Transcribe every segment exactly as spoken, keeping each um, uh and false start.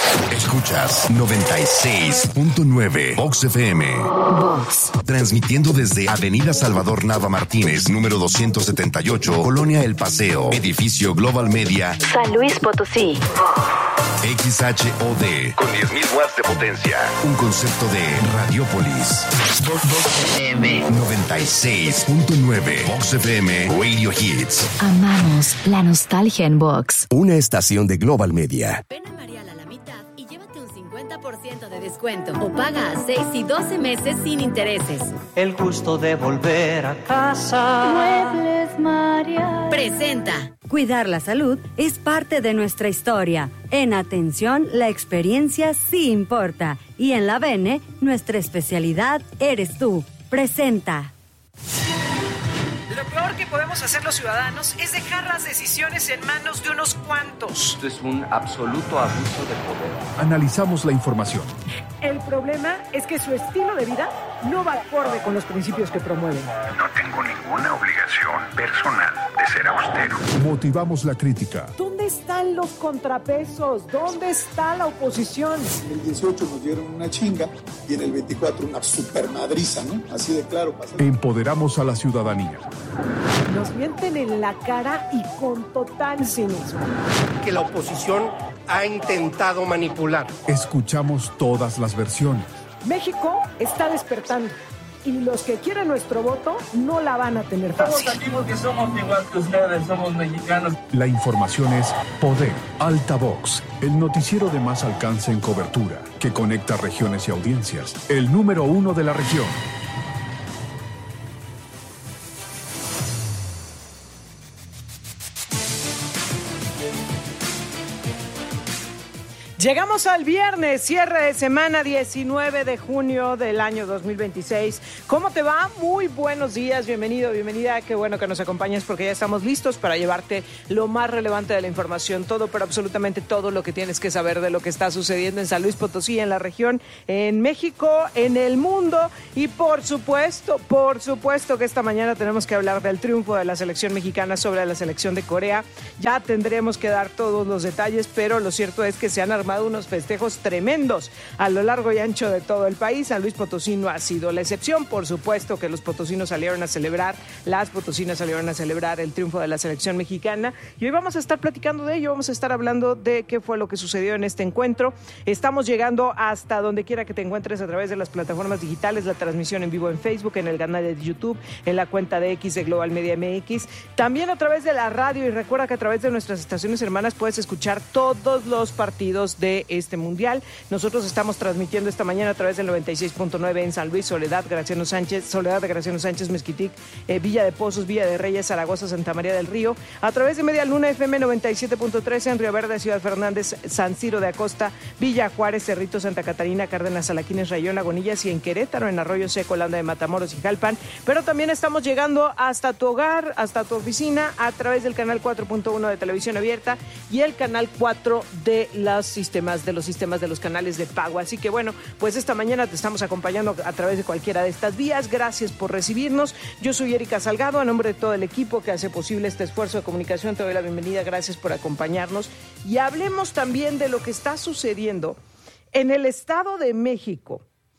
Escuchas noventa y seis punto nueve Vox F M. Vox. Transmitiendo desde Avenida Salvador Nava Martínez, número doscientos setenta y ocho, Colonia El Paseo, Edificio Global Media, San Luis Potosí. X H O D, con diez mil watts de potencia. Un concepto de Radiopolis. Vox F M noventa y seis punto nueve. Vox F M Radio Hits. Amamos la nostalgia en Vox. Una estación de Global Media. Ven a Marial a la mitad y llévate un cincuenta por ciento de descuento. O paga a seis y doce meses sin intereses. El gusto de volver a casa. Muebles Marial. Presenta. Cuidar la salud es parte de nuestra historia. En atención, la experiencia sí importa. Y en la Bene, nuestra especialidad eres tú. Presenta. Lo peor que podemos hacer los ciudadanos es dejar las decisiones en manos de unos cuantos. Esto es un absoluto abuso de poder. Analizamos la información. El problema es que su estilo de vida no va acorde con los principios que promueven. No tengo ninguna obligación personal de ser austero. Motivamos la crítica. ¿Dónde están los contrapesos? ¿Dónde está la oposición? En el dieciocho nos dieron una chinga y en el veinticuatro una supermadriza, ¿no? Así de claro. Pasa. Empoderamos a la ciudadanía. Nos mienten en la cara y con total cinismo. Que la oposición ha intentado manipular. Escuchamos todas las versiones. México está despertando y los que quieren nuestro voto no la van a tener fácil. Somos aquí porque somos igual que ustedes, somos mexicanos. La información es Poder, Altavox, el noticiero de más alcance en cobertura, que conecta regiones y audiencias. El número uno de la región. Llegamos al viernes, cierre de semana, diecinueve de junio del año dos mil veintiséis. ¿Cómo te va? Muy buenos días, bienvenido, bienvenida. Qué bueno que nos acompañes porque ya estamos listos para llevarte lo más relevante de la información, todo, pero absolutamente todo lo que tienes que saber de lo que está sucediendo en San Luis Potosí, en la región, en México, en el mundo. Y por supuesto, por supuesto que esta mañana tenemos que hablar del triunfo de la selección mexicana sobre la selección de Corea. Ya tendremos que dar todos los detalles, pero lo cierto es que se han armado unos festejos tremendos a lo largo y ancho de todo el país. San Luis Potosí no ha sido la excepción. Por supuesto que los potosinos salieron a celebrar, las potosinas salieron a celebrar el triunfo de la selección mexicana y hoy vamos a estar platicando de ello, vamos a estar hablando de qué fue lo que sucedió en este encuentro. Estamos llegando hasta donde quiera que te encuentres a través de las plataformas digitales, la transmisión en vivo en Facebook, en el canal de YouTube, en la cuenta de X de Global Media M X, también a través de la radio, y recuerda que a través de nuestras estaciones hermanas puedes escuchar todos los partidos de este mundial. Nosotros estamos transmitiendo esta mañana a través del noventa y seis punto nueve en San Luis, Soledad, Graciano Sánchez, Soledad de Graciano Sánchez, Mezquitic, eh, Villa de Pozos, Villa de Reyes, Zaragoza, Santa María del Río, a través de Media Luna F M noventa y siete punto tres en Río Verde, Ciudad Fernández, San Ciro de Acosta, Villa Juárez, Cerrito, Santa Catarina, Cárdenas, Salaquines, Rayón, Lagunillas, y en Querétaro, en Arroyo Seco, Landa de Matamoros y Jalpan. Pero también estamos llegando hasta tu hogar, hasta tu oficina, a través del canal cuatro punto uno de Televisión Abierta y el canal cuatro de los sistemas de los sistemas de los canales de pago. Así que bueno, pues esta mañana te estamos acompañando a través de cualquiera de estas vías. Gracias por recibirnos. Yo soy Erika Salgado, a nombre de todo el equipo que hace posible este esfuerzo de comunicación, te doy la bienvenida. Gracias por acompañarnos. Y hablemos también de lo que está sucediendo en el Estado de México,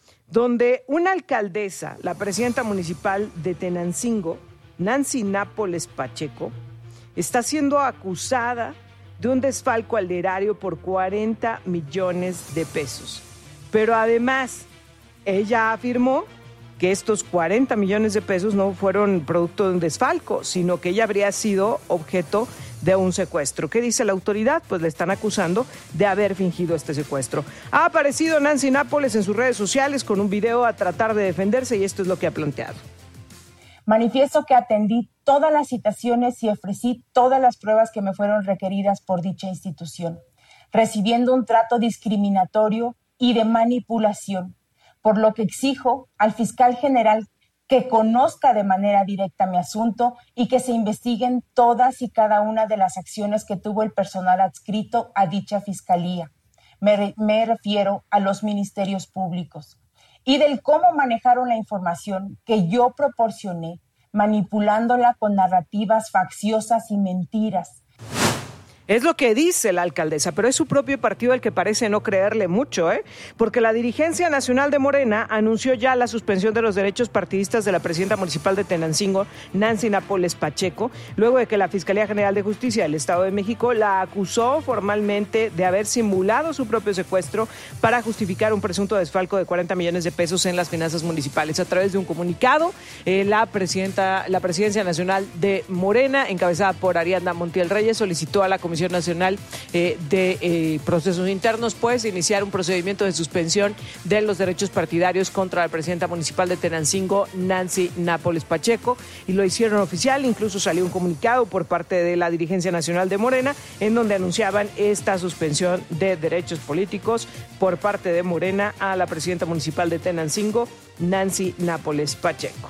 donde una alcaldesa, la presidenta municipal de Tenancingo, Nancy Nápoles Pacheco, está siendo acusada de un desfalco al erario por cuarenta millones de pesos. Pero además, ella afirmó que estos cuarenta millones de pesos no fueron producto de un desfalco, sino que ella habría sido objeto de un secuestro. ¿Qué dice la autoridad? Pues le están acusando de haber fingido este secuestro. Ha aparecido Nancy Nápoles en sus redes sociales con un video a tratar de defenderse y esto es lo que ha planteado. Manifiesto que atendí todas las citaciones y ofrecí todas las pruebas que me fueron requeridas por dicha institución, recibiendo un trato discriminatorio y de manipulación, por lo que exijo al fiscal general que conozca de manera directa mi asunto y que se investiguen todas y cada una de las acciones que tuvo el personal adscrito a dicha fiscalía. Me, re- me refiero a los ministerios públicos. Y del cómo manejaron la información que yo proporcioné, manipulándola con narrativas facciosas y mentiras. Es lo que dice la alcaldesa, pero es su propio partido el que parece no creerle mucho, ¿eh? Porque la dirigencia nacional de Morena anunció ya la suspensión de los derechos partidistas de la presidenta municipal de Tenancingo, Nancy Nápoles Pacheco, luego de que la Fiscalía General de Justicia del Estado de México la acusó formalmente de haber simulado su propio secuestro para justificar un presunto desfalco de cuarenta millones de pesos en las finanzas municipales. A través de un comunicado, eh, la presidenta, la Presidencia Nacional de Morena, encabezada por Ariadna Montiel Reyes, solicitó a la Comisión Nacional eh, de eh, Procesos Internos, pues, iniciar un procedimiento de suspensión de los derechos partidarios contra la presidenta municipal de Tenancingo, Nancy Nápoles Pacheco, y lo hicieron oficial. Incluso salió un comunicado por parte de la dirigencia nacional de Morena, en donde anunciaban esta suspensión de derechos políticos por parte de Morena a la presidenta municipal de Tenancingo, Nancy Nápoles Pacheco.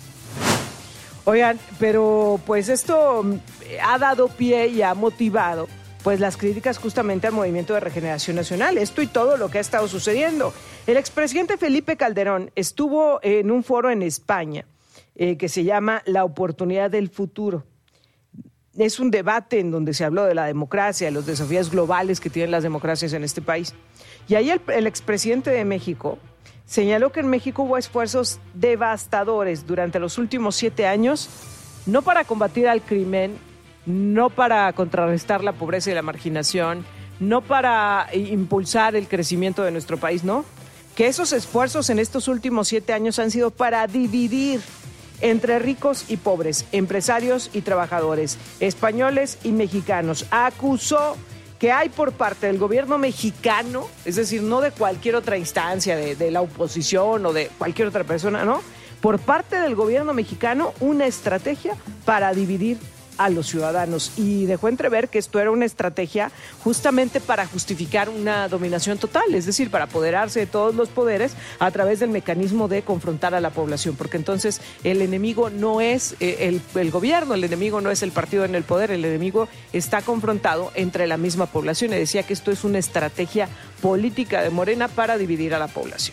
Oigan, pero pues esto ha dado pie y ha motivado pues las críticas justamente al Movimiento de Regeneración Nacional, esto y todo lo que ha estado sucediendo. El expresidente Felipe Calderón estuvo en un foro en España eh, que se llama La Oportunidad del Futuro. Es un debate en donde se habló de la democracia, los desafíos globales que tienen las democracias en este país. Y ahí el, el expresidente de México señaló que en México hubo esfuerzos devastadores durante los últimos siete años, no para combatir al crimen, no para contrarrestar la pobreza y la marginación, no para impulsar el crecimiento de nuestro país, no. Que esos esfuerzos en estos últimos siete años han sido para dividir entre ricos y pobres, empresarios y trabajadores, españoles y mexicanos. Acusó que hay por parte del gobierno mexicano, es decir, no de cualquier otra instancia, de, de la oposición o de cualquier otra persona, ¿no? Por parte del gobierno mexicano, una estrategia para dividir a los ciudadanos, y dejó entrever que esto era una estrategia justamente para justificar una dominación total, es decir, para apoderarse de todos los poderes a través del mecanismo de confrontar a la población, porque entonces el enemigo no es eh, el, el gobierno, el enemigo no es el partido en el poder, el enemigo está confrontado entre la misma población, y decía que esto es una estrategia política de Morena para dividir a la población.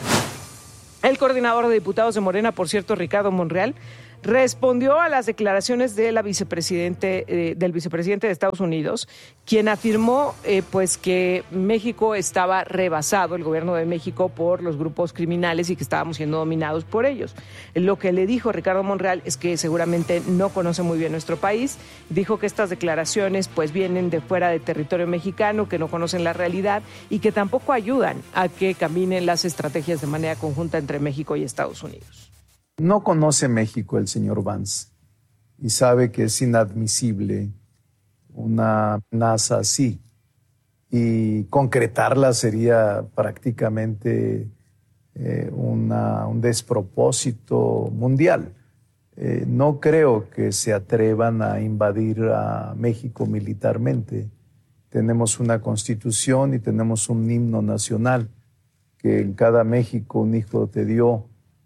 El coordinador de diputados de Morena, por cierto, Ricardo Monreal, respondió a las declaraciones de la vicepresidente, eh, del vicepresidente de Estados Unidos, quien afirmó eh, pues que México estaba rebasado, el gobierno de México, por los grupos criminales y que estábamos siendo dominados por ellos. Lo que le dijo Ricardo Monreal es que seguramente no conoce muy bien nuestro país. Dijo que estas declaraciones pues vienen de fuera de territorio mexicano, que no conocen la realidad y que tampoco ayudan a que caminen las estrategias de manera conjunta entre México y Estados Unidos. No conoce México el señor Vance y sabe que es inadmisible una amenaza así, y concretarla sería prácticamente eh, una, un despropósito mundial. Eh, no creo que se atrevan a invadir a México militarmente. Tenemos una constitución y tenemos un himno nacional que en cada México un hijo te dio.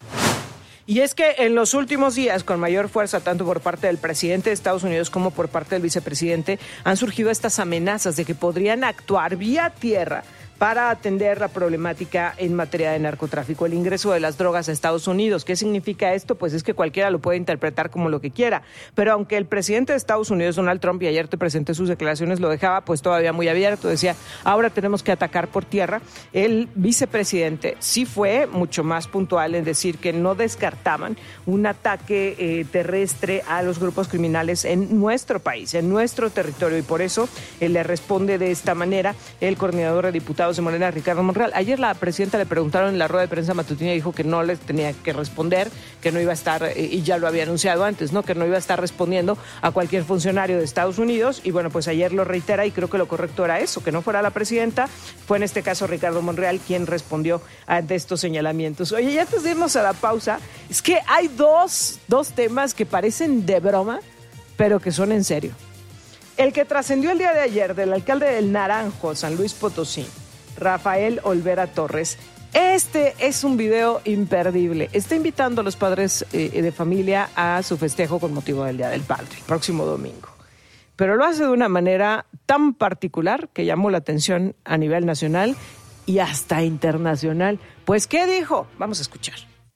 Y es que en los últimos días, con mayor fuerza, tanto por parte del presidente de Estados Unidos como por parte del vicepresidente, han surgido estas amenazas de que podrían actuar vía tierra para atender la problemática en materia de narcotráfico, el ingreso de las drogas a Estados Unidos. ¿Qué significa esto? Pues es que cualquiera lo puede interpretar como lo que quiera, pero aunque el presidente de Estados Unidos, Donald Trump, y ayer te presenté sus declaraciones, lo dejaba pues todavía muy abierto, decía, ahora tenemos que atacar por tierra, el vicepresidente sí fue mucho más puntual en decir que no descartaban un ataque eh, terrestre a los grupos criminales en nuestro país, en nuestro territorio, y por eso él le responde de esta manera el coordinador de diputados de Morena, Ricardo Monreal. Ayer la presidenta le preguntaron en la rueda de prensa matutina y dijo que no les tenía que responder, que no iba a estar, eh, y ya lo había anunciado antes, ¿no? Que no iba a estar respondiendo a cualquier funcionario de Estados Unidos, y bueno, pues ayer lo reitera, y creo que lo correcto era eso, que no fuera la presidenta, fue en este caso Ricardo Monreal quien respondió ante estos señalamientos. Oye, y antes de irnos a la pausa, es que hay dos, dos temas que parecen de broma, pero que son en serio. El que trascendió el día de ayer del alcalde del Naranjo, San Luis Potosí, Rafael Olvera Torres. Este es un video imperdible. Está invitando a los padres eh, de familia a su festejo con motivo del Día del Padre, el próximo domingo. Pero lo hace de una manera tan particular que llamó la atención a nivel nacional y hasta internacional. Pues, ¿qué dijo? Vamos a escuchar.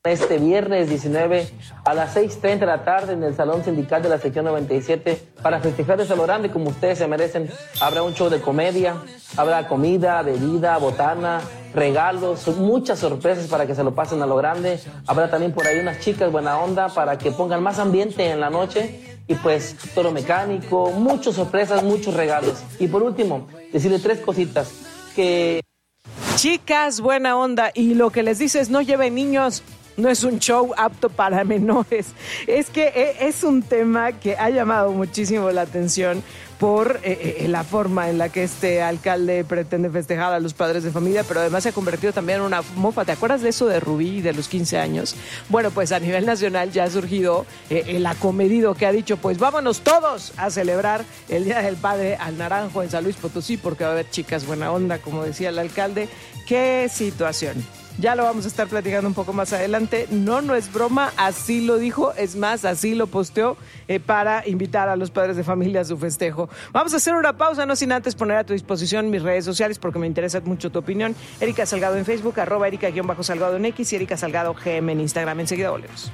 Este viernes diecinueve a las seis treinta de la tarde en el Salón Sindical de la Sección noventa y siete para festejar de Salón Grande como ustedes se merecen. Habrá un show de comedia, habrá comida, bebida, botana, regalos, muchas sorpresas para que se lo pasen a lo grande. Habrá también por ahí unas chicas buena onda para que pongan más ambiente en la noche. Y pues toro mecánico, muchas sorpresas, muchos regalos. Y por último, decirle tres cositas. Que chicas buena onda, y lo que les dices, no lleven niños. No es un show apto para menores. Es que es un tema que ha llamado muchísimo la atención por eh, eh, la forma en la que este alcalde pretende festejar a los padres de familia, pero además se ha convertido también en una mofa. ¿Te acuerdas de eso de Rubí de los quince años? Bueno, pues a nivel nacional ya ha surgido eh, el acomedido que ha dicho, pues vámonos todos a celebrar el Día del Padre al Naranjo en San Luis Potosí, porque va a haber chicas buena onda, como decía el alcalde. ¡Qué situación! Ya lo vamos a estar platicando un poco más adelante. No, no es broma, así lo dijo, es más, así lo posteó eh, para invitar a los padres de familia a su festejo. Vamos a hacer una pausa, no sin antes poner a tu disposición mis redes sociales porque me interesa mucho tu opinión. Erika Salgado en Facebook, arroba Erika-Salgado en X y Erika Salgado G M en Instagram. Enseguida volvemos.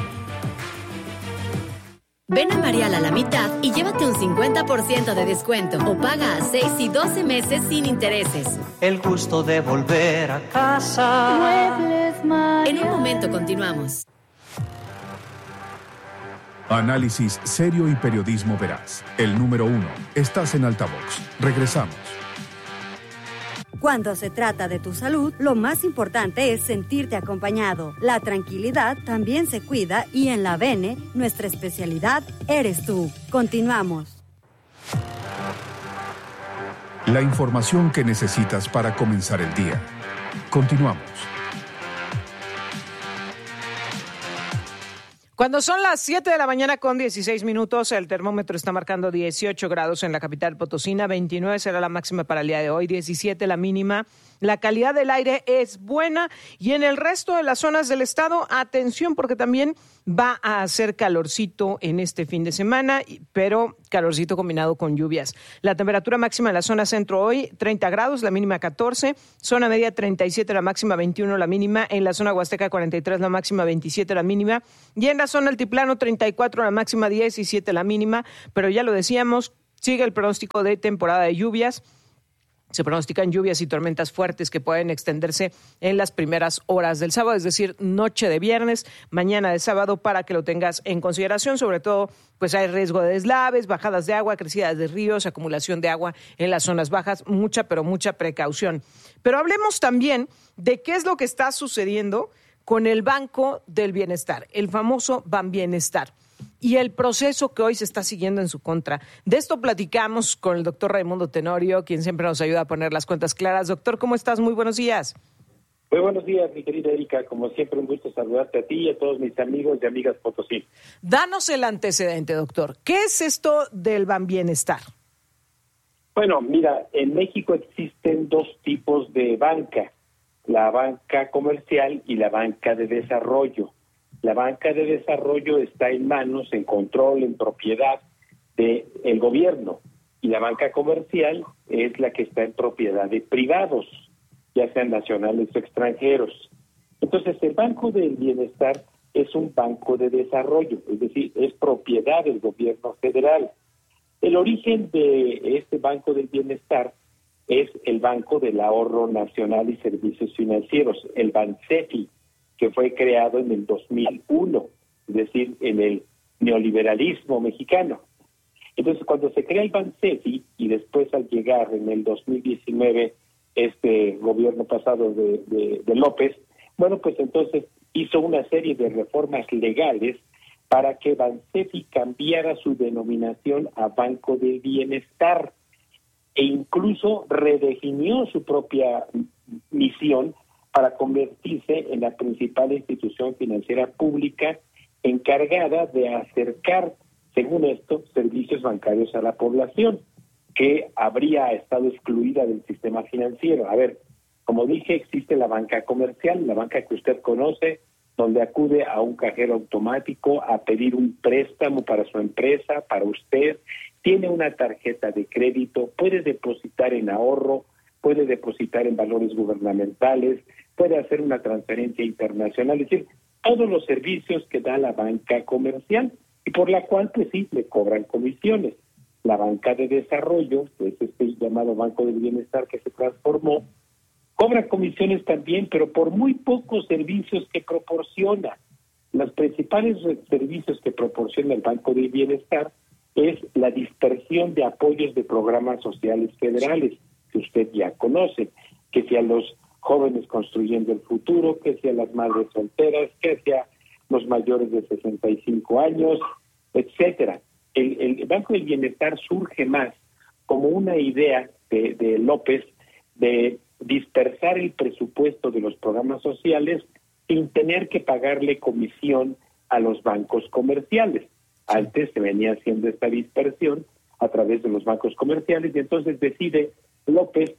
Ven a Marial a la mitad y llévate un cincuenta por ciento de descuento o paga a seis y doce meses sin intereses. El gusto de volver a casa. Muebles Marial. En un momento continuamos. Análisis serio y periodismo veraz. El número uno. Estás en Altavox. Regresamos. Cuando se trata de tu salud, lo más importante es sentirte acompañado. La tranquilidad también se cuida y en la Bene, nuestra especialidad eres tú. Continuamos. La información que necesitas para comenzar el día. Continuamos. Cuando son las siete de la mañana con dieciséis minutos, el termómetro está marcando dieciocho grados en la capital potosina, veintinueve será la máxima para el día de hoy, diecisiete la mínima. La calidad del aire es buena y en el resto de las zonas del estado, atención porque también va a hacer calorcito en este fin de semana, pero calorcito combinado con lluvias. La temperatura máxima en la zona centro hoy, treinta grados, la mínima catorce, zona media treinta y siete, la máxima veintiuno, la mínima, en la zona huasteca cuarenta y tres, la máxima veintisiete, la mínima, y en la zona altiplano treinta y cuatro, la máxima diecisiete, la mínima, pero ya lo decíamos, sigue el pronóstico de temporada de lluvias. Se pronostican lluvias y tormentas fuertes que pueden extenderse en las primeras horas del sábado, es decir, noche de viernes, mañana de sábado, para que lo tengas en consideración. Sobre todo, pues hay riesgo de deslaves, bajadas de agua, crecidas de ríos, acumulación de agua en las zonas bajas, mucha, pero mucha precaución. Pero hablemos también de qué es lo que está sucediendo con el Banco del Bienestar, el famoso Banbienestar, y el proceso que hoy se está siguiendo en su contra. De esto platicamos con el doctor Raimundo Tenorio, quien siempre nos ayuda a poner las cuentas claras. Doctor, ¿cómo estás? Muy buenos días. Muy buenos días, mi querida Erika. Como siempre, un gusto saludarte a ti y a todos mis amigos y amigas Potosí. Danos el antecedente, doctor. ¿Qué es esto del Banbienestar? Bueno, mira, en México existen dos tipos de banca, la banca comercial y la banca de desarrollo. La banca de desarrollo está en manos, en control, en propiedad del gobierno, y la banca comercial es la que está en propiedad de privados, ya sean nacionales o extranjeros. Entonces, el Banco del Bienestar es un banco de desarrollo, es decir, es propiedad del gobierno federal. El origen de este Banco del Bienestar es el Banco del Ahorro Nacional y Servicios Financieros, el BANSEFI, que fue creado en el dos mil uno, es decir, en el neoliberalismo mexicano. Entonces, cuando se crea el BANSEFI y después al llegar en el dos mil diecinueve este gobierno pasado de, de, de López, bueno, pues entonces hizo una serie de reformas legales para que BANSEFI cambiara su denominación a Banco del Bienestar e incluso redefinió su propia misión para convertirse en la principal institución financiera pública encargada de acercar, según esto, servicios bancarios a la población, que habría estado excluida del sistema financiero. A ver, como dije, existe la banca comercial, la banca que usted conoce, donde acude a un cajero automático a pedir un préstamo para su empresa, para usted, tiene una tarjeta de crédito, puede depositar en ahorro, puede depositar en valores gubernamentales, puede hacer una transferencia internacional, es decir, todos los servicios que da la banca comercial y por la cual, pues sí, le cobran comisiones. La banca de desarrollo, que es este llamado Banco del Bienestar que se transformó, cobra comisiones también, pero por muy pocos servicios que proporciona. Los principales servicios que proporciona el Banco del Bienestar es la dispersión de apoyos de programas sociales federales, que usted ya conoce, que sea los jóvenes construyendo el futuro, que sea las madres solteras, que sea los mayores de sesenta y cinco años, etcétera. El, el Banco del Bienestar surge más como una idea de, de López de dispersar el presupuesto de los programas sociales sin tener que pagarle comisión a los bancos comerciales. Antes se venía haciendo esta dispersión a través de los bancos comerciales y entonces decide López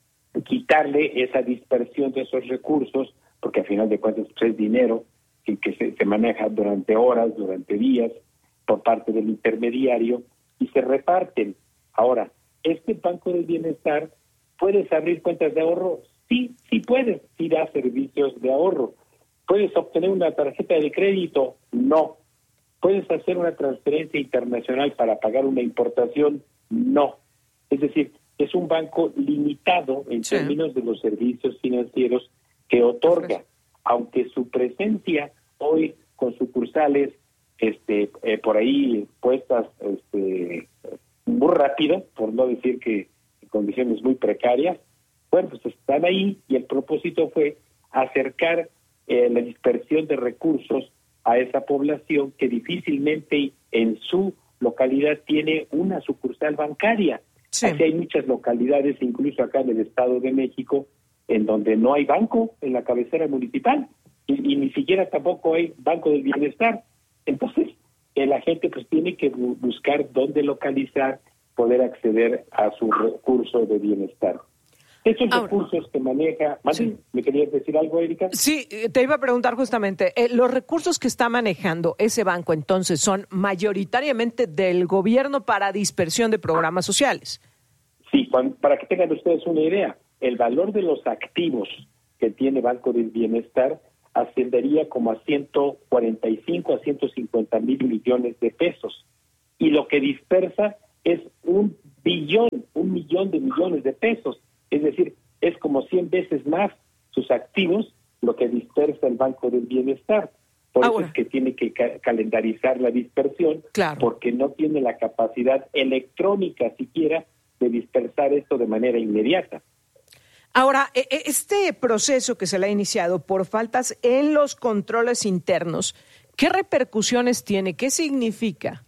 quitarle esa dispersión de esos recursos, porque al final de cuentas pues, es dinero que, que se, se maneja durante horas, durante días, por parte del intermediario, y se reparten. Ahora, ¿este Banco del Bienestar puedes abrir cuentas de ahorro? Sí, sí puedes, sí da servicios de ahorro. ¿Puedes obtener una tarjeta de crédito? No. ¿Puedes hacer una transferencia internacional para pagar una importación? No. Es decir, es un banco limitado en sí. términos de los servicios financieros que otorga, aunque su presencia hoy con sucursales este eh, por ahí puestas este muy rápido, por no decir que en condiciones muy precarias, bueno, pues están ahí y el propósito fue acercar eh, la dispersión de recursos a esa población que difícilmente en su localidad tiene una sucursal bancaria. Sí. Aquí hay muchas localidades, incluso acá en el Estado de México, en donde no hay banco en la cabecera municipal y, y ni siquiera tampoco hay Banco del Bienestar. Entonces, eh, la gente pues tiene que bu- buscar dónde localizar, poder acceder a su recurso de bienestar. Esos Ahora, recursos que maneja... Sí. ¿Me querías decir algo, Erika? Sí, te iba a preguntar justamente, eh, los recursos que está manejando ese banco entonces son mayoritariamente del gobierno para dispersión de programas sociales. Sí, cuando, para que tengan ustedes una idea, el valor de los activos que tiene Banco del Bienestar ascendería como a ciento cuarenta y cinco a ciento cincuenta mil millones de pesos. Y lo que dispersa es un billón, un millón de millones de pesos. Es decir, es como cien veces más sus activos lo que dispersa el Banco del Bienestar. Por Ahora. eso es que tiene que ca- calendarizar la dispersión, claro. porque no tiene la capacidad electrónica siquiera de dispersar esto de manera inmediata. Ahora, este proceso que se le ha iniciado por faltas en los controles internos, ¿qué repercusiones tiene? ¿Qué significa?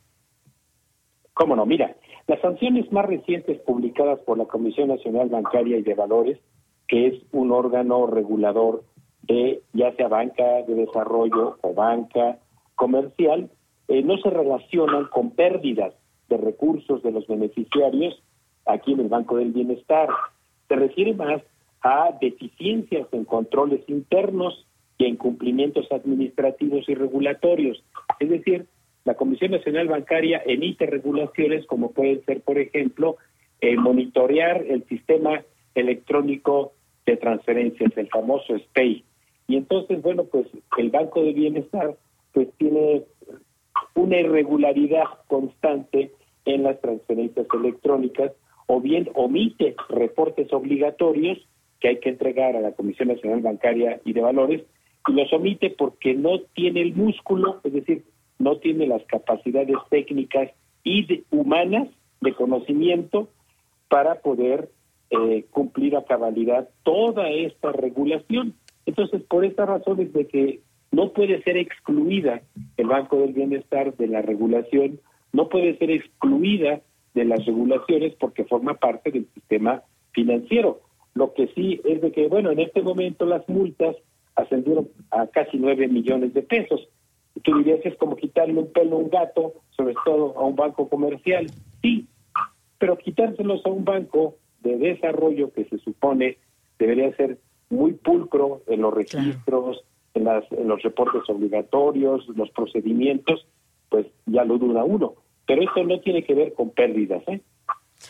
¿Cómo no? Mira, las sanciones más recientes publicadas por la Comisión Nacional Bancaria y de Valores, que es un órgano regulador de ya sea banca de desarrollo o banca comercial, eh, no se relacionan con pérdidas de recursos de los beneficiarios aquí en el Banco del Bienestar. Se refiere más a deficiencias en controles internos y en cumplimientos administrativos y regulatorios. Es decir, la Comisión Nacional Bancaria emite regulaciones como pueden ser, por ejemplo, eh, monitorear el sistema electrónico de transferencias, el famoso S P E I. Y entonces, bueno, pues el Banco de Bienestar pues tiene una irregularidad constante en las transferencias electrónicas o bien omite reportes obligatorios que hay que entregar a la Comisión Nacional Bancaria y de Valores, y los omite porque no tiene el músculo, es decir, no tiene las capacidades técnicas y de, humanas de conocimiento para poder eh, cumplir a cabalidad toda esta regulación. Entonces, por esta razón es de que no puede ser excluida el Banco del Bienestar de la regulación, no puede ser excluida de las regulaciones porque forma parte del sistema financiero. Lo que sí es de que, bueno, en este momento las multas ascendieron a casi nueve millones de pesos. Y tú dirías, es como quitarle un pelo a un gato, sobre todo a un banco comercial. Sí, pero quitárselos a un banco de desarrollo que se supone debería ser muy pulcro en los registros, claro. en, las, en los reportes obligatorios, los procedimientos, pues ya lo duda uno. Pero esto no tiene que ver con pérdidas, ¿eh?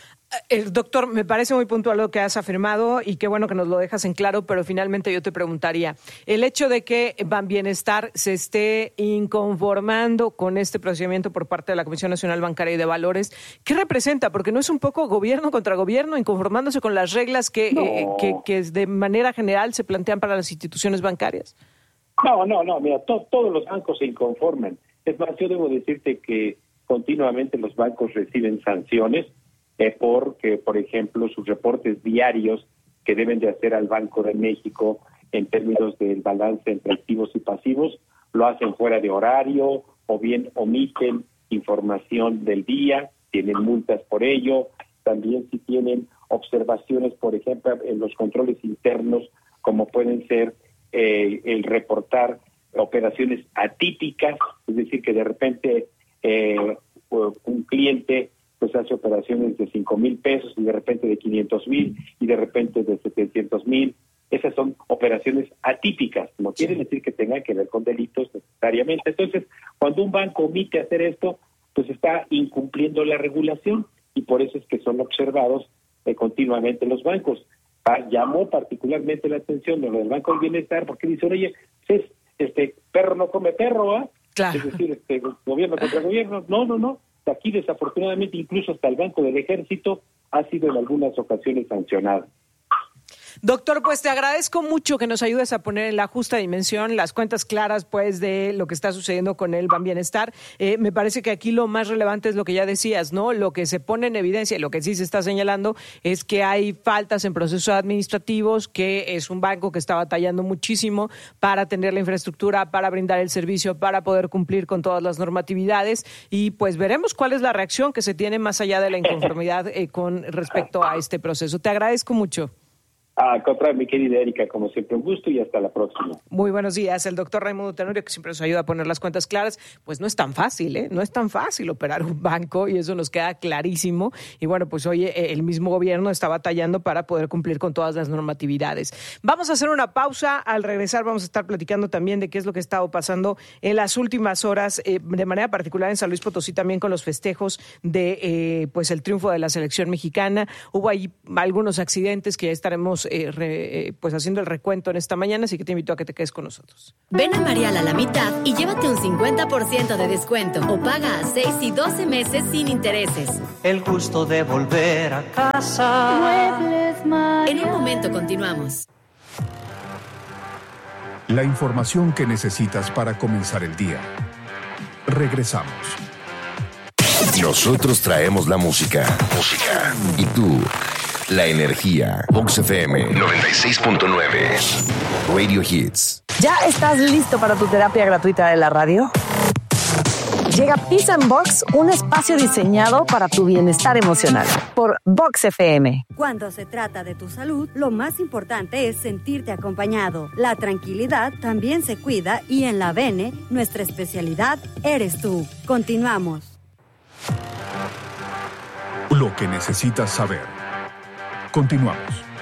El doctor, me parece muy puntual lo que has afirmado y qué bueno que nos lo dejas en claro, pero finalmente yo te preguntaría, el hecho de que Banbienestar se esté inconformando con este procedimiento por parte de la Comisión Nacional Bancaria y de Valores, ¿qué representa? Porque no es un poco gobierno contra gobierno, inconformándose con las reglas que, no. eh, que, que de manera general se plantean para las instituciones bancarias. No, no, no, mira, to- todos los bancos se inconforman. Es más, yo debo decirte que continuamente los bancos reciben sanciones eh, porque, por ejemplo, sus reportes diarios que deben de hacer al Banco de México en términos del balance entre activos y pasivos, lo hacen fuera de horario o bien omiten información del día, tienen multas por ello. También si tienen observaciones, por ejemplo, en los controles internos, como pueden ser eh, el reportar operaciones atípicas, es decir, que de repente eh, un cliente pues hace operaciones de cinco mil pesos y de repente de quinientos mil y de repente de setecientos mil. Esas son operaciones atípicas, no quiere decir que tengan que ver con delitos necesariamente. Entonces, cuando un banco omite hacer esto, pues está incumpliendo la regulación y por eso es que son observados eh, continuamente los bancos. Ah, llamó particularmente la atención de lo del Banco del Bienestar porque dice, oye, es, este perro no come perro, ¿ah? Claro. Es decir, este gobierno contra gobierno. No, no, no. Aquí desafortunadamente incluso hasta el Banco del Ejército ha sido en algunas ocasiones sancionado. Doctor, pues te agradezco mucho que nos ayudes a poner en la justa dimensión las cuentas claras pues de lo que está sucediendo con el Banbienestar. Eh, me parece que aquí lo más relevante es lo que ya decías, ¿no? Lo que se pone en evidencia y lo que sí se está señalando es que hay faltas en procesos administrativos, que es un banco que está batallando muchísimo para tener la infraestructura, para brindar el servicio, para poder cumplir con todas las normatividades y pues veremos cuál es la reacción que se tiene más allá de la inconformidad eh, con respecto a este proceso. Te agradezco mucho. A contra mi querida Erika, como siempre, un gusto y hasta la próxima. Muy buenos días. El doctor Raimundo Tenorio, que siempre nos ayuda a poner las cuentas claras, pues no es tan fácil, ¿eh? No es tan fácil operar un banco y eso nos queda clarísimo. Y bueno, pues hoy el mismo gobierno está batallando para poder cumplir con todas las normatividades. Vamos a hacer una pausa. Al regresar vamos a estar platicando también de qué es lo que ha estado pasando en las últimas horas, eh, de manera particular en San Luis Potosí, también con los festejos de eh, pues el triunfo de la selección mexicana. Hubo ahí algunos accidentes que ya estaremos Eh, re, eh, pues haciendo el recuento en esta mañana, así que te invito a que te quedes con nosotros. Ven a Marial a la mitad y llévate un cincuenta por ciento de descuento o paga a seis y doce meses sin intereses. El gusto de volver a casa. Muebles Marial. En un momento continuamos. La información que necesitas para comenzar el día. Regresamos. Nosotros traemos la música. Música. Y tú, la energía. Vox F M noventa y seis punto nueve. Radio Hits. ¿Ya estás listo para tu terapia gratuita de la radio? Llega Peace and Box, un espacio diseñado para tu bienestar emocional. Por Vox F M. Cuando se trata de tu salud, lo más importante es sentirte acompañado. La tranquilidad también se cuida y en la Bene, nuestra especialidad eres tú. Continuamos. Lo que necesitas saber. Continuamos.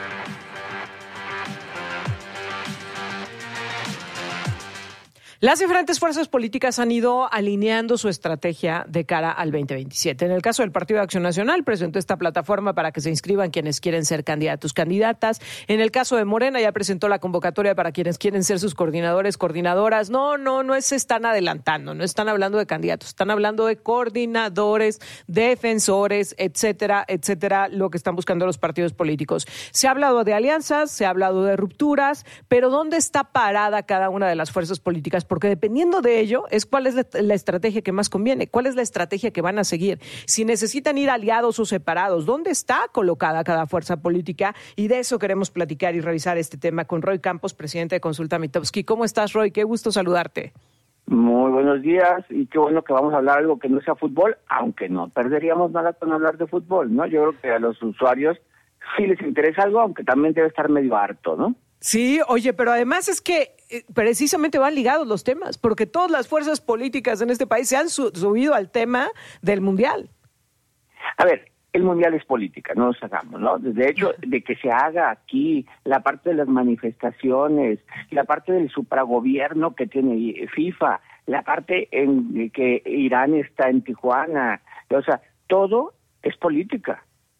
Las diferentes fuerzas políticas han ido alineando su estrategia de cara al veinte veintisiete. En el caso del Partido de Acción Nacional, presentó esta plataforma para que se inscriban quienes quieren ser candidatos, candidatas. En el caso de Morena, ya presentó la convocatoria para quienes quieren ser sus coordinadores, coordinadoras. No, no, no se están adelantando, no están hablando de candidatos, están hablando de coordinadores, defensores, etcétera, etcétera, lo que están buscando los partidos políticos. Se ha hablado de alianzas, se ha hablado de rupturas, pero ¿dónde está parada cada una de las fuerzas políticas? Porque dependiendo de ello es cuál es la estrategia que más conviene, cuál es la estrategia que van a seguir, si necesitan ir aliados o separados, dónde está colocada cada fuerza política, y de eso queremos platicar y revisar este tema con Roy Campos, presidente de Consulta Mitofsky. ¿Cómo estás, Roy? Qué gusto saludarte. Muy buenos días, y qué bueno que vamos a hablar algo que no sea fútbol, aunque no perderíamos nada con hablar de fútbol, ¿no? Yo creo que a los usuarios sí les interesa algo, aunque también debe estar medio harto, ¿no? Sí, oye, pero además es que eh, precisamente van ligados los temas, porque todas las fuerzas políticas en este país se han su- subido al tema del Mundial. A ver, el Mundial es política, no nos hagamos, ¿no? De hecho, de que se haga aquí la parte de las manifestaciones, la parte del supragobierno que tiene FIFA, la parte en que Irán está en Tijuana, o sea, todo es política.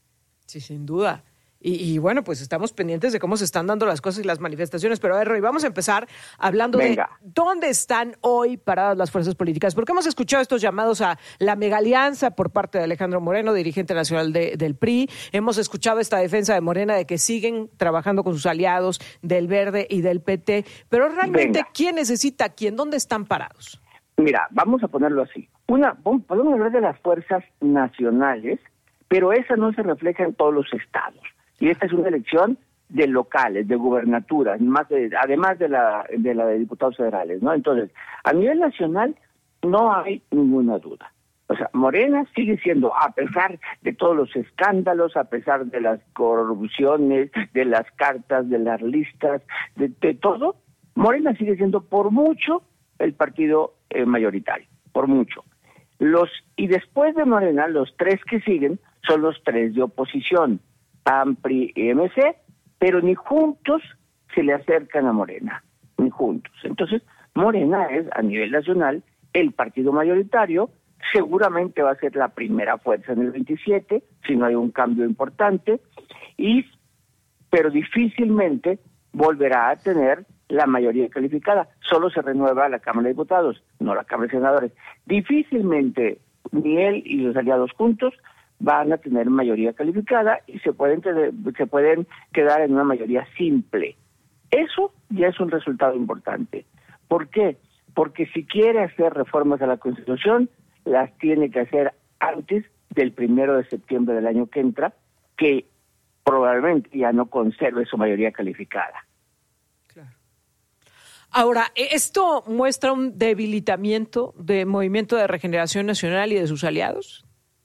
Sí, sin duda. Y, y bueno, pues estamos pendientes de cómo se están dando las cosas y las manifestaciones. Pero a ver, Roy, vamos a empezar hablando Venga. de dónde están hoy paradas las fuerzas políticas. Porque hemos escuchado estos llamados a la megalianza por parte de Alejandro Moreno, dirigente nacional de, del P R I. Hemos escuchado esta defensa de Morena de que siguen trabajando con sus aliados del Verde y del P T. Pero realmente, Venga. ¿quién necesita a quién? ¿Dónde están parados? Mira, vamos a ponerlo así. Una, podemos hablar de las fuerzas nacionales, pero esa no se refleja en todos los estados. Y esta es una elección de locales, de gubernaturas, más de, además de la, de la de diputados federales, ¿no? Entonces, a nivel nacional no hay ninguna duda. O sea, Morena sigue siendo, a pesar de todos los escándalos, a pesar de las corrupciones, de las cartas, de las listas, de, de todo, Morena sigue siendo por mucho el partido eh, mayoritario, por mucho. Los y después de Morena, los tres que siguen son los tres de oposición, P A N, P R I y M C, pero ni juntos se le acercan a Morena, ni juntos. Entonces, Morena es, a nivel nacional, el partido mayoritario, seguramente va a ser la primera fuerza en el veintisiete, si no hay un cambio importante, y pero difícilmente volverá a tener la mayoría calificada. Solo se renueva la Cámara de Diputados, no la Cámara de Senadores. Difícilmente ni él y los aliados juntos van a tener mayoría calificada y se pueden tener, se pueden quedar en una mayoría simple. Eso ya es un resultado importante. ¿Por qué? Porque si quiere hacer reformas a la Constitución, las tiene que hacer antes del primero de septiembre del año que entra, que probablemente ya no conserve su mayoría calificada. Claro. Ahora, ¿esto muestra un debilitamiento del Movimiento de Regeneración Nacional y de sus aliados?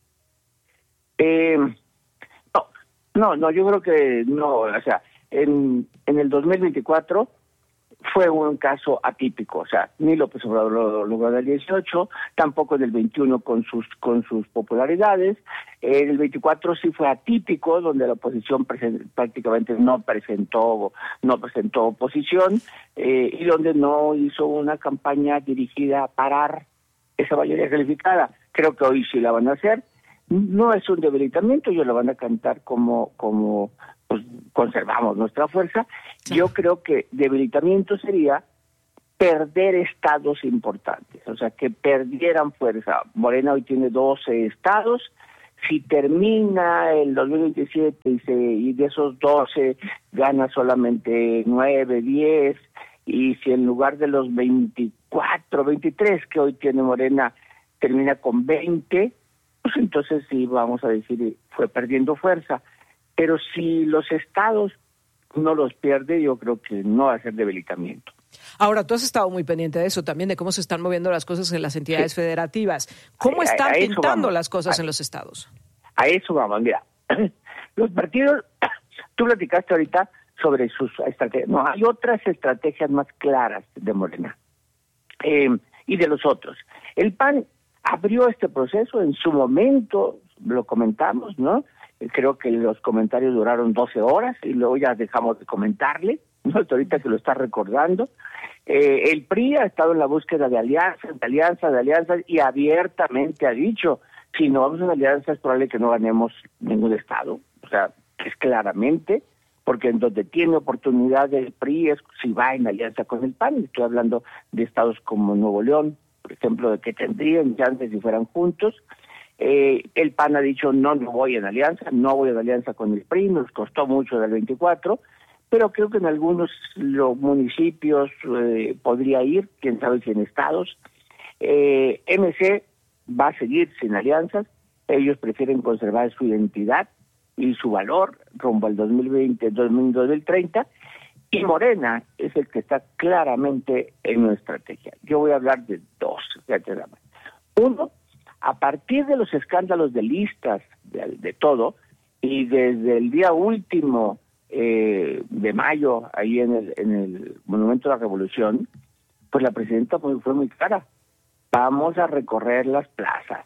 Eh, no, no, no, yo creo que no, o sea, en, en el dos mil veinticuatro fue un caso atípico, o sea, ni López Obrador lo logró en el dieciocho, tampoco en el veintiuno con sus con sus popularidades, en el veinticuatro sí fue atípico, donde la oposición present, prácticamente no presentó no presentó oposición, eh, y donde no hizo una campaña dirigida a parar esa mayoría calificada. Creo que hoy sí la van a hacer. No es un debilitamiento, ellos lo van a cantar como, como pues, conservamos nuestra fuerza. Yo creo que debilitamiento sería perder estados importantes, o sea, que perdieran fuerza. Morena hoy tiene doce estados, si termina el dos mil veintisiete y, se, y de esos doce gana solamente nueve, diez, y si en lugar de los veinticuatro, veintitrés que hoy tiene Morena termina con veinte, pues entonces sí vamos a decir fue perdiendo fuerza. Pero si los estados no los pierde, yo creo que no va a ser debilitamiento. Ahora, tú has estado muy pendiente de eso también, de cómo se están moviendo las cosas en las entidades sí. federativas. ¿Cómo a, están a pintando vamos. las cosas a, en los estados? A eso vamos, mira. Los partidos, tú platicaste ahorita sobre sus estrategias. No, hay otras estrategias más claras de Morena eh, y de los otros. El P A N abrió este proceso en su momento, lo comentamos, ¿no? Creo que los comentarios duraron doce horas y luego ya dejamos de comentarle, ¿no? Hasta ahorita que lo está recordando. Eh, el P R I ha estado en la búsqueda de alianzas, de alianzas, de alianzas y abiertamente ha dicho, si no vamos a alianzas es probable que no ganemos ningún estado. O sea, es claramente, porque en donde tiene oportunidad el P R I es si va en alianza con el P A N. Estoy hablando de estados como Nuevo León, por ejemplo, de que tendrían chances si fueran juntos. Eh, el P A N ha dicho, no, no voy en alianza, no voy en alianza con el P R I, nos costó mucho del veinticuatro, pero creo que en algunos los municipios eh, podría ir, quién sabe si en estados. Eh, M C va a seguir sin alianzas, ellos prefieren conservar su identidad y su valor rumbo al dos mil veinte, dos mil treinta, y Morena es el que está claramente en una estrategia. Yo voy a hablar de dos, fíjate nada más. Uno, a partir de los escándalos de listas, de, de todo, y desde el día último eh, de mayo, ahí en el, en el Monumento a la Revolución, pues la presidenta fue, fue muy clara. Vamos a recorrer las plazas.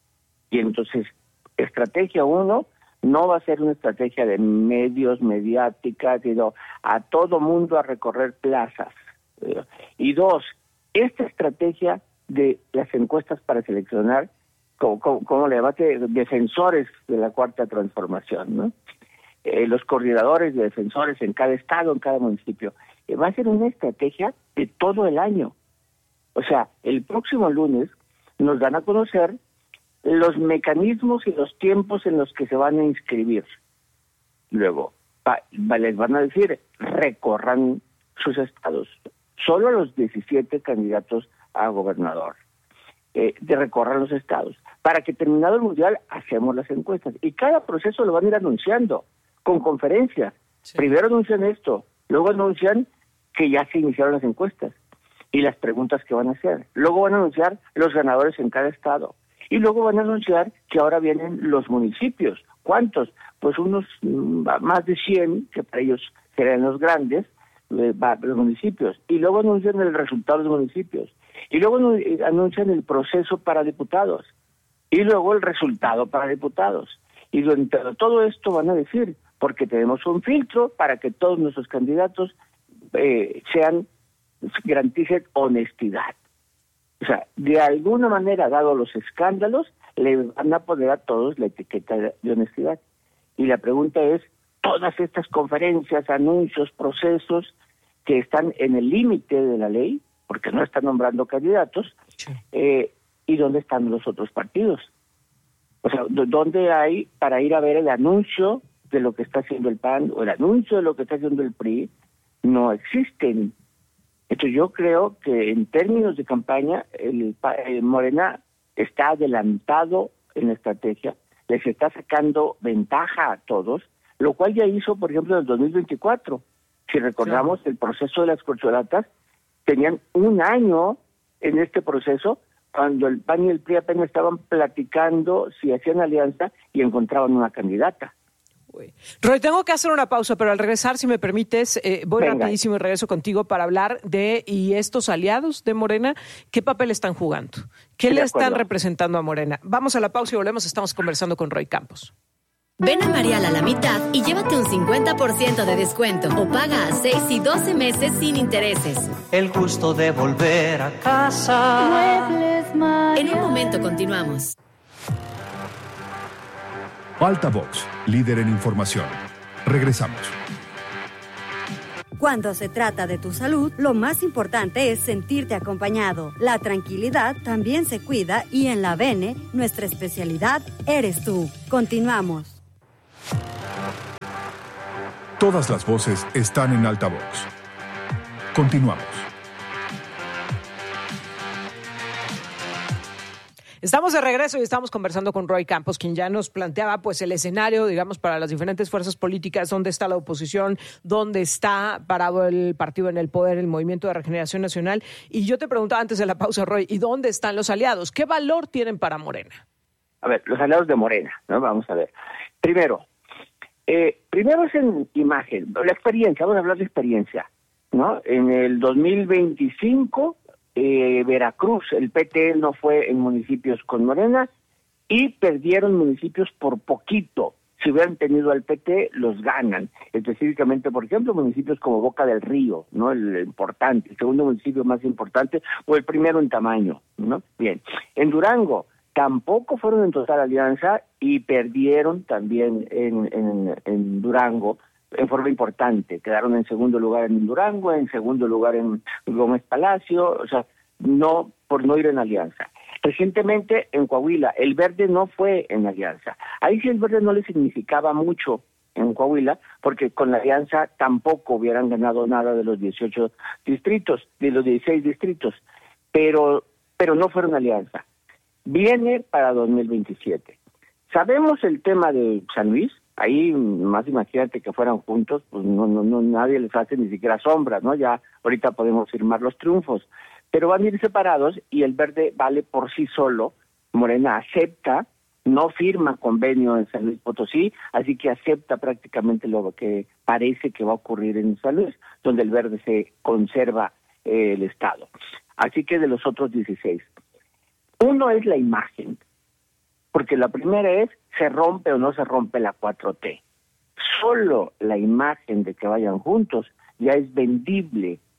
Y entonces, estrategia uno, no va a ser una estrategia de medios, mediática, sino a todo mundo a recorrer plazas. Y dos, esta estrategia de las encuestas para seleccionar como, como, como le llamaste, defensores de la Cuarta Transformación, ¿no? Eh, los coordinadores de defensores en cada estado, en cada municipio. Eh, va a ser una estrategia de todo el año. O sea, el próximo lunes nos dan a conocer los mecanismos y los tiempos en los que se van a inscribir. Luego, va, va, les van a decir, recorran sus estados. Solo los diecisiete candidatos a gobernador. Eh, de recorrer los estados. Para que terminado el mundial, hacemos las encuestas. Y cada proceso lo van a ir anunciando, con conferencias. Sí. Primero anuncian esto, luego anuncian que ya se iniciaron las encuestas y las preguntas que van a hacer. Luego van a anunciar los ganadores en cada estado. Y luego van a anunciar que ahora vienen los municipios. ¿Cuántos? Pues unos más de cien, que para ellos serán los grandes, eh, los municipios. Y luego anuncian el resultado de los municipios. Y luego anuncian el proceso para diputados. Y luego el resultado para diputados. Y durante todo esto van a decir, porque tenemos un filtro para que todos nuestros candidatos eh, sean, garanticen honestidad. O sea, de alguna manera, dado los escándalos, le van a poner a todos la etiqueta de honestidad. Y la pregunta es, todas estas conferencias, anuncios, procesos que están en el límite de la ley, porque no están nombrando candidatos, sí. eh, ¿y dónde están los otros partidos? O sea, ¿dónde hay para ir a ver el anuncio de lo que está haciendo el P A N o el anuncio de lo que está haciendo el P R I? No existen. Entonces yo creo que en términos de campaña, el, el Morena está adelantado en la estrategia, les está sacando ventaja a todos, lo cual ya hizo, por ejemplo, en el dos mil veinticuatro. Si recordamos, sí. el proceso de las corcholatas, tenían un año en este proceso, cuando el P A N y el P R I apenas estaban platicando si hacían alianza y encontraban una candidata. Roy, tengo que hacer una pausa, pero al regresar, si me permites, eh, voy Venga. rapidísimo y regreso contigo para hablar de, y estos aliados de Morena, ¿qué papel están jugando? ¿Qué sí, le están representando a Morena? Vamos a la pausa y volvemos, estamos conversando con Roy Campos. Ven a Marial a la mitad y llévate un cincuenta por ciento de descuento o paga a seis y doce meses sin intereses. El gusto de volver a casa. Muebles Marial. En un momento continuamos. Altavox, líder en información. Regresamos. Cuando se trata de tu salud, lo más importante es sentirte acompañado. La tranquilidad también se cuida y en la Bene, nuestra especialidad eres tú. Continuamos. Todas las voces están en Altavox. Continuamos. Estamos de regreso y estamos conversando con Roy Campos, quien ya nos planteaba pues el escenario, digamos, para las diferentes fuerzas políticas, dónde está la oposición, dónde está parado el partido en el poder, el Movimiento de Regeneración Nacional. Y yo te preguntaba antes de la pausa, Roy, ¿y dónde están los aliados? ¿Qué valor tienen para Morena? A ver, los aliados de Morena, ¿no? Vamos a ver. Primero, eh, primero es en imagen, la experiencia, vamos a hablar de experiencia, ¿no? En el dos mil veinticinco... Eh, Veracruz, el P T no fue en municipios con Morena y perdieron municipios por poquito. Si hubieran tenido al P T, los ganan. Específicamente, por ejemplo, municipios como Boca del Río, ¿no? El importante, el segundo municipio más importante, o el primero en tamaño, ¿no? Bien. En Durango, tampoco fueron en total alianza y perdieron también en, en, en Durango en forma importante. Quedaron en segundo lugar en Durango, en segundo lugar en Gómez Palacio, o sea, no por no ir en alianza. Recientemente en Coahuila, el Verde no fue en alianza. Ahí sí el Verde no le significaba mucho en Coahuila, porque con la alianza tampoco hubieran ganado nada de los dieciocho distritos, de los dieciséis distritos, pero, pero no fueron alianza. Viene para dos mil veintisiete. Sabemos el tema de San Luis. Ahí, más imagínate que fueran juntos, pues no, no, no, nadie les hace ni siquiera sombra, ¿no? Ya ahorita podemos firmar los triunfos, pero van a ir separados y el Verde vale por sí solo. Morena acepta, no firma convenio en San Luis Potosí, así que acepta prácticamente lo que parece que va a ocurrir en San Luis, donde el Verde se conserva eh, el Estado. Así que de los otros dieciséis. Uno es la imagen, porque la primera es, ¿se rompe o no se rompe la cuatro T? Solo la imagen de que vayan juntos ya es vendible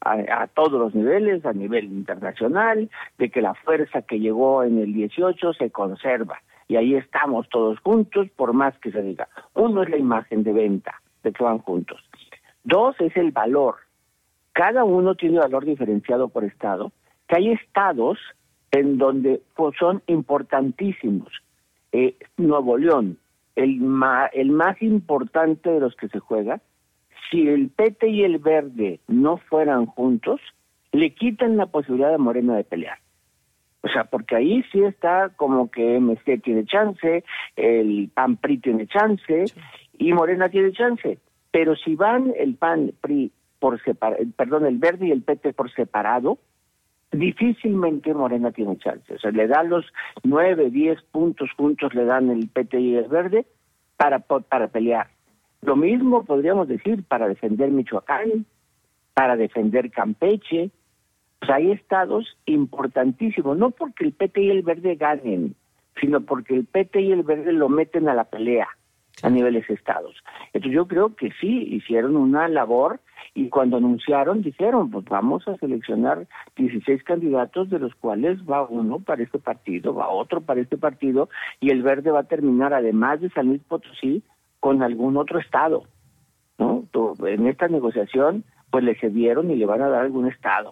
a, a todos los niveles, a nivel internacional, de que la fuerza que llegó en el dieciocho se conserva. Y ahí estamos todos juntos, por más que se diga. Uno es la imagen de venta, de que van juntos. Dos es el valor. Cada uno tiene valor diferenciado por estado, que hay estados en donde pues, son importantísimos. Eh, Nuevo León, el, ma, el más importante de los que se juega, si el P T y el Verde no fueran juntos, le quitan la posibilidad de Morena de pelear. O sea, porque ahí sí está como que M C tiene chance, el P A N P R I tiene chance y Morena tiene chance. Pero si van el P A N P R I por separado, perdón, el Verde y el P T por separado, difícilmente Morena tiene chance. O sea, le dan los nueve, diez puntos juntos, le dan el P T y el Verde para, para pelear. Lo mismo podríamos decir para defender Michoacán, para defender Campeche. Pues hay estados importantísimos, no porque el P T y el Verde ganen, sino porque el P T y el Verde lo meten a la pelea a niveles estados. Entonces yo creo que sí, hicieron una labor y cuando anunciaron dijeron, pues vamos a seleccionar dieciséis candidatos, de los cuales va uno para este partido, va otro para este partido, y el Verde va a terminar, además de San Luis Potosí, con algún otro estado, ¿no? En esta negociación, pues le cedieron y le van a dar algún estado.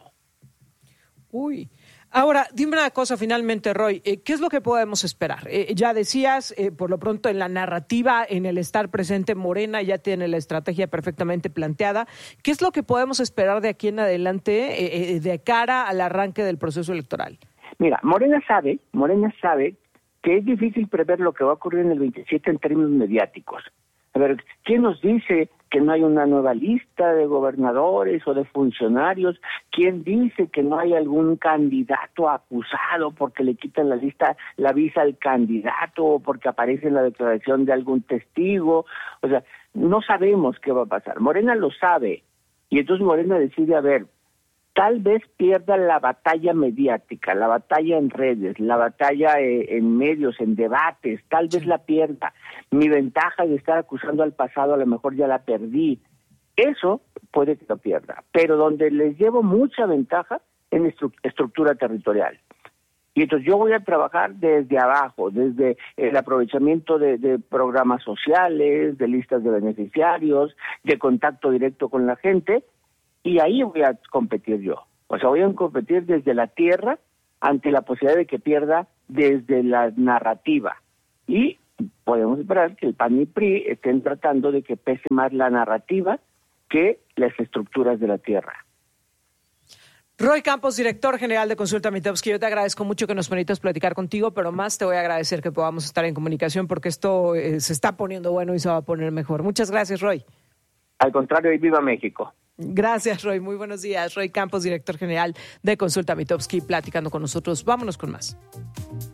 Uy, ahora dime una cosa finalmente, Roy, eh, ¿qué es lo que podemos esperar? Eh, ya decías, eh, por lo pronto en la narrativa, en el estar presente Morena, ya tiene la estrategia perfectamente planteada. ¿Qué es lo que podemos esperar de aquí en adelante eh, eh, de cara al arranque del proceso electoral? Mira, Morena sabe, Morena sabe que es difícil prever lo que va a ocurrir en el veintisiete en términos mediáticos. A ver, ¿quién nos dice que no hay una nueva lista de gobernadores o de funcionarios? ¿Quién dice que no hay algún candidato acusado porque le quitan la lista, la visa al candidato o porque aparece en la declaración de algún testigo? O sea, no sabemos qué va a pasar. Morena lo sabe y entonces Morena decide, a ver, tal vez pierda la batalla mediática, la batalla en redes, la batalla eh, en medios, en debates, tal vez la pierda. Mi ventaja de estar acusando al pasado a lo mejor ya la perdí. Eso puede que lo pierda, pero donde les llevo mucha ventaja en estru- estructura territorial. Y entonces yo voy a trabajar desde abajo, desde el aprovechamiento de, de programas sociales, de listas de beneficiarios, de contacto directo con la gente, y ahí voy a competir yo. O sea, voy a competir desde la tierra ante la posibilidad de que pierda desde la narrativa. Y podemos esperar que el P A N y P R I estén tratando de que pese más la narrativa que las estructuras de la tierra. Roy Campos, director general de Consulta Mitowski, yo te agradezco mucho que nos permitas platicar contigo, pero más te voy a agradecer que podamos estar en comunicación porque esto eh, se está poniendo bueno y se va a poner mejor. Muchas gracias, Roy. Al contrario, y viva México. Gracias, Roy. Muy buenos días. Roy Campos, director general de Consulta Mitowski, platicando con nosotros. Vámonos con más.